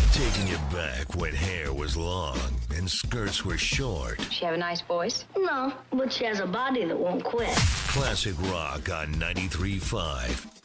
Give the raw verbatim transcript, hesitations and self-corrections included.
Taking you back when hair was long and skirts were short. She have a nice voice? No, but she has a body that won't quit. Classic rock on ninety-three point five.